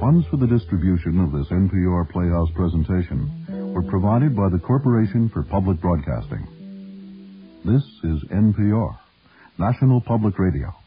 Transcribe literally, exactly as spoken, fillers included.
Funds for the distribution of this N P R Playhouse presentation were provided by the Corporation for Public Broadcasting. This is N P R, National Public Radio.